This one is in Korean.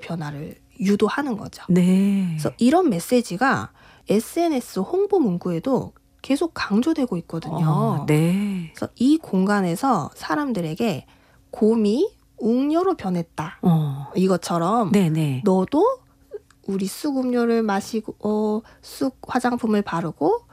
변화를 유도하는 거죠. 네. 그래서 이런 메시지가 SNS 홍보 문구에도 계속 강조되고 있거든요. 네. 그래서 이 공간에서 사람들에게 곰이 웅녀로 변했다. 이것처럼 네네. 너도 우리 쑥 음료를 마시고 쑥 화장품을 바르고